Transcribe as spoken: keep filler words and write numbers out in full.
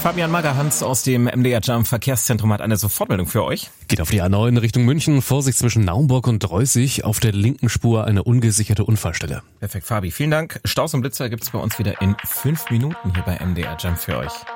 Fabian Magerhans aus dem M D R Jump Verkehrszentrum hat eine Sofortmeldung für euch. Geht auf die A neun Richtung München. Vorsicht zwischen Naumburg und Dreußig. Auf der linken Spur eine ungesicherte Unfallstelle. Perfekt, Fabi. Vielen Dank. Staus und Blitzer gibt's bei uns wieder in fünf Minuten hier bei M D R Jump für euch.